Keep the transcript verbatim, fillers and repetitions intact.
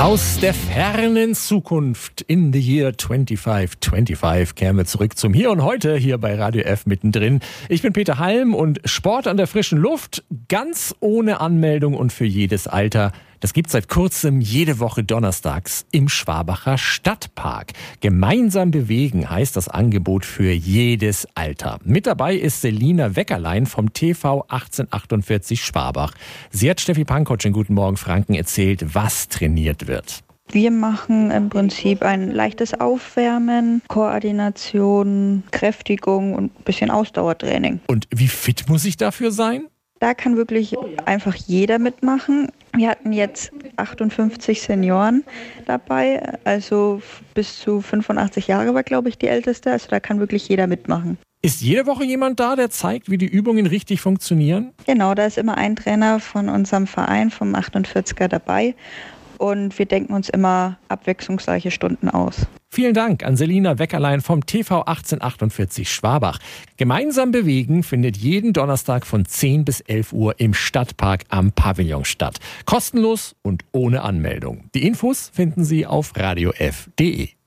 Aus der fernen Zukunft in the year twenty-five twenty-five kehren wir zurück zum Hier und Heute hier bei Radio F mittendrin. Ich bin Peter Halm und Sport an der frischen Luft, ganz ohne Anmeldung und für jedes Alter. Das gibt's seit kurzem jede Woche donnerstags im Schwabacher Stadtpark. Gemeinsam bewegen heißt das Angebot für jedes Alter. Mit dabei ist Selina Weckerlein vom T V achtzehnhundertachtundvierzig Schwabach. Sie hat Steffi Pankotsch in Guten Morgen Franken erzählt, was trainiert wird. Wir machen im Prinzip ein leichtes Aufwärmen, Koordination, Kräftigung und ein bisschen Ausdauertraining. Und wie fit muss ich dafür sein? Da kann wirklich einfach jeder mitmachen. Wir hatten jetzt achtundfünfzig Senioren dabei, also bis zu fünfundachtzig Jahre war, glaube ich, die älteste. Also da kann wirklich jeder mitmachen. Ist jede Woche jemand da, der zeigt, wie die Übungen richtig funktionieren? Genau, da ist immer ein Trainer von unserem Verein, vom achtundvierziger dabei. Und wir denken uns immer abwechslungsreiche Stunden aus. Vielen Dank an Selina Weckerlein vom T V achtzehnhundertachtundvierzig Schwabach. Gemeinsam bewegen findet jeden Donnerstag von zehn bis elf Uhr im Stadtpark am Pavillon statt. Kostenlos und ohne Anmeldung. Die Infos finden Sie auf radio f punkt de.